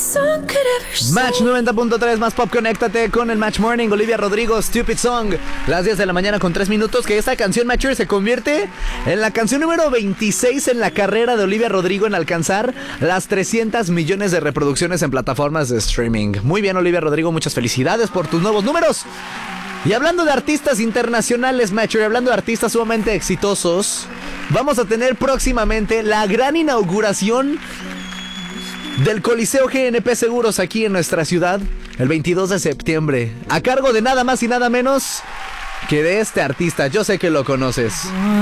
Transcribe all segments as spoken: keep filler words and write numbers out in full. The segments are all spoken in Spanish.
Match noventa punto tres más pop, conéctate con el Match Morning. Olivia Rodrigo, Stupid Song. Las diez de la mañana con tres minutos. Que esta canción, Matcher, se convierte en la canción número veintiséis en la carrera de Olivia Rodrigo en alcanzar las trescientos millones de reproducciones en plataformas de streaming. Muy bien, Olivia Rodrigo, muchas felicidades por tus nuevos números. Y hablando de artistas internacionales, Matcher, hablando de artistas sumamente exitosos, vamos a tener próximamente la gran inauguración del Coliseo G N P Seguros aquí en nuestra ciudad, el veintidós de septiembre, a cargo de nada más y nada menos que de este artista. Yo sé que lo conoces.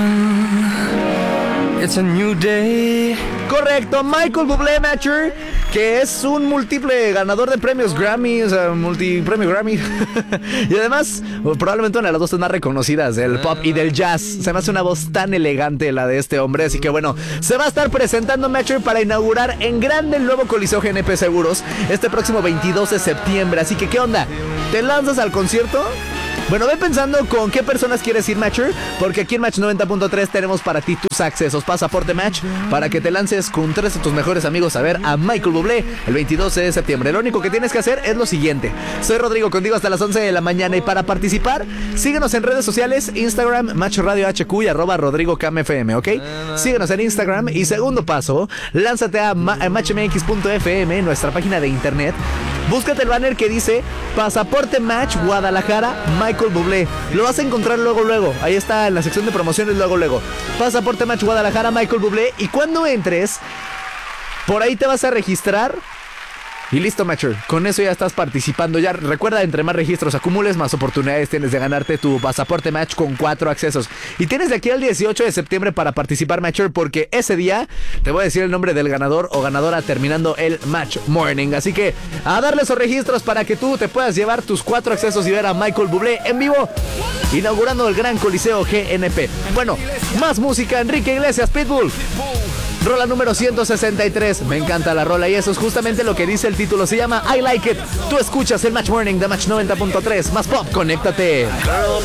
It's a new day. Correcto, Michael Bublé, Matcher, que es un múltiple ganador de premios Grammy, o sea, multipremio Grammy. Y además, probablemente una de las dos más reconocidas del pop y del jazz. Se me hace una voz tan elegante la de este hombre. Así que bueno, se va a estar presentando, Matcher, para inaugurar en grande el nuevo Coliseo G N P Seguros este próximo veintidós de septiembre. Así que, ¿qué onda? ¿Te lanzas al concierto? Bueno, ve pensando con qué personas quieres ir, Matcher, porque aquí en Match noventa punto tres tenemos para ti tus accesos. Pasaporte Match para que te lances con tres de tus mejores amigos a ver a Michael Bublé el veintidós de septiembre. Lo único que tienes que hacer es lo siguiente. Soy Rodrigo, contigo hasta las once de la mañana, y para participar, síguenos en redes sociales, Instagram, Match Radio H Q y arroba Rodrigo Cam F M, ¿ok? Síguenos en Instagram. Y segundo paso, lánzate a, ma- a match m x punto f m, nuestra página de internet. Búscate el banner que dice Pasaporte Match Guadalajara Michael Bublé. Lo vas a encontrar luego, luego. Ahí está en la sección de promociones, luego, luego. Pasaporte Match Guadalajara Michael Bublé. Y cuando entres, por ahí te vas a registrar. Y listo, Matcher, con eso ya estás participando. Ya recuerda, entre más registros acumules, más oportunidades tienes de ganarte tu Pasaporte Match con cuatro accesos. Y tienes de aquí al dieciocho de septiembre para participar, Matcher, porque ese día te voy a decir el nombre del ganador o ganadora terminando el Match Morning. Así que a darle esos registros para que tú te puedas llevar tus cuatro accesos y ver a Michael Bublé en vivo, inaugurando el gran Coliseo G N P. Bueno, más música. Enrique Iglesias, Pitbull. Rola número ciento sesenta y tres. Me encanta la rola y eso es justamente lo que dice el título. Se llama I Like It. Tú escuchas el Match Morning de Match noventa punto tres. Más pop, conéctate. Girl,